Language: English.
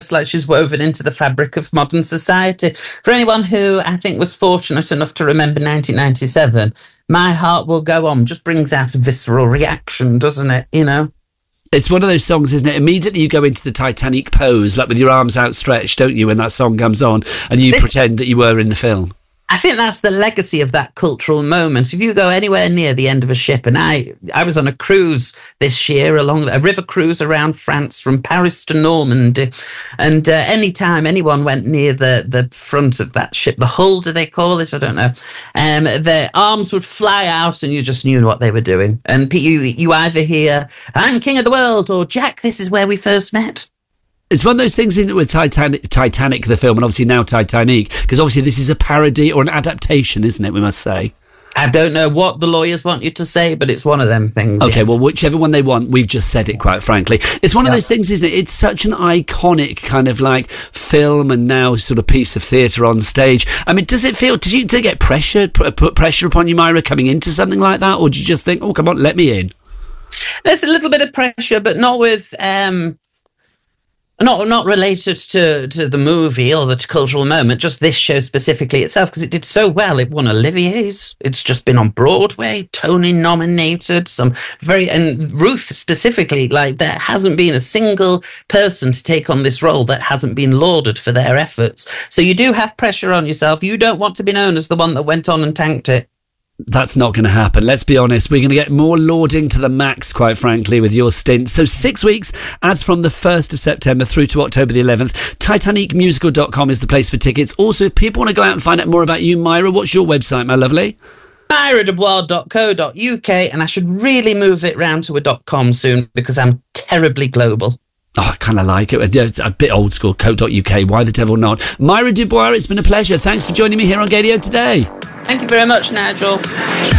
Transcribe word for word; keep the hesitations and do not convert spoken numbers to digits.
almost like she's woven into the fabric of modern society. For anyone who I think was fortunate enough to remember nineteen ninety-seven, My Heart Will Go On just brings out a visceral reaction, doesn't it? You know? It's one of those songs, isn't it? Immediately you go into the Titanic pose, like with your arms outstretched, don't you, when that song comes on, and you this, pretend that you were in the film. I think that's the legacy of that cultural moment. If you go anywhere near the end of a ship, and I I was on a cruise this year, along a river cruise around France from Paris to Normandy, and uh, anytime anyone went near the, the front of that ship, the hull, do they call it? I don't know. Um, their arms would fly out and you just knew what they were doing. And you, you either hear, I'm king of the world, or Jack, this is where we first met. It's one of those things, isn't it, with Titanic, Titanic, the film, and obviously now Titanic, because obviously this is a parody or an adaptation, isn't it, we must say? I don't know what the lawyers want you to say, but it's one of them things. Okay, yes. Well, whichever one they want, we've just said it, quite frankly. It's one of yeah. those things, isn't it? It's such an iconic kind of like film and now sort of piece of theatre on stage. I mean, does it feel, did you, did it get pressure, put pressure upon you, Myra, coming into something like that? Or do you just think, oh, come on, let me in? There's a little bit of pressure, but not with... Um, Not not related to, to the movie or the cultural moment, just this show specifically itself, because it did so well. It won Olivier's. It's just been on Broadway, Tony nominated, some very, and Ruth specifically, like there hasn't been a single person to take on this role that hasn't been lauded for their efforts. So you do have pressure on yourself. You don't want to be known as the one that went on and tanked it. That's not going to happen. Let's be honest. We're going to get more lauding to the max, quite frankly, with your stint. So six weeks, as from the first of September through to October the eleventh. Titanic musical dot com is the place for tickets. Also, if people want to go out and find out more about you, Myra, what's your website, my lovely? myra dubois dot co dot uk, and I should really move it round to a .com soon because I'm terribly global. Oh, I kind of like it. It's a bit old school, co dot uk. Why the devil not? Myra Dubois, it's been a pleasure. Thanks for joining me here on Gaydio today. Thank you very much, Nigel.